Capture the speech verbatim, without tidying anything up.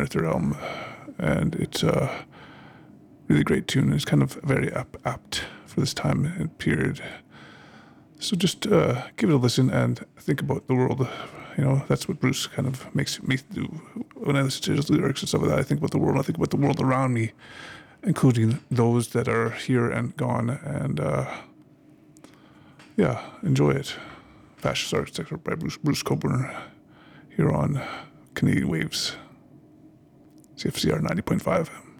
Earth Realm, and it's a really great tune. It's kind of very ap- apt for this time and period. So just uh, give it a listen and think about the world. You know, that's what Bruce kind of makes me do when I listen to his lyrics and stuff like that. I think about the world. I think about the world around me, including those that are here and gone. And uh, yeah, enjoy it. Fascist Architecture by Bruce, Bruce Cockburn here on Canadian Waves, C F C R ninety point five.